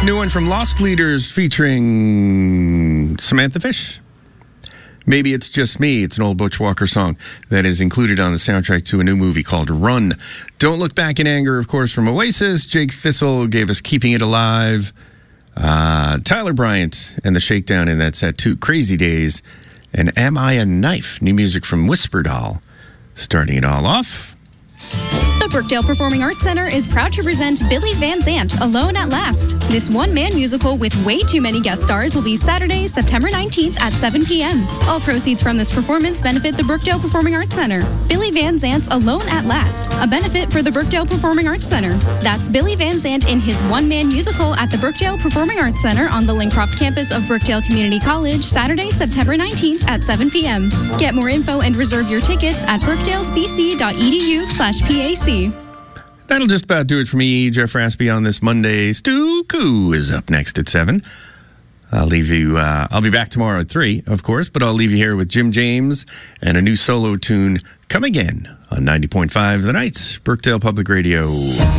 New one from Lost Leaders featuring Samantha Fish. Maybe It's Just Me. It's an old Butch Walker song that is included on the soundtrack to a new movie called Run. Don't Look Back in Anger, of course, from Oasis. Jake Thistle gave us Keeping It Alive. Tyler Bryant and the Shakedown in that set too. Crazy Days. And Am I a Knife? New music from Whisper Doll. Starting it all off. The Brookdale Performing Arts Center is proud to present Billy Van Zandt, Alone at Last. This one-man musical with way too many guest stars will be Saturday, September 19th at 7 p.m. All proceeds from this performance benefit the Brookdale Performing Arts Center. Billy Van Zandt's Alone at Last, a benefit for the Brookdale Performing Arts Center. That's Billy Van Zandt in his one-man musical at the Brookdale Performing Arts Center on the Lincroft campus of Brookdale Community College, Saturday, September 19th at 7 p.m. Get more info and reserve your tickets at brookdalecc.edu/PAC. That'll just about do it for me, Jeff Raspy, on this Monday. Stu Koo is up next at 7. I'll leave you, I'll be back tomorrow at 3, of course, but I'll leave you here with Jim James and a new solo tune, Come Again, on 90.5 The Nights, Brookdale Public Radio.